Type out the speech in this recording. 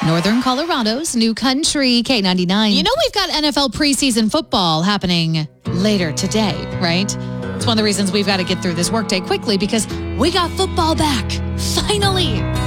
Northern Colorado's new country, K99. You know we've got NFL preseason football happening later today, right? It's one of the reasons we've got to get through this workday quickly because we got football back. Finally.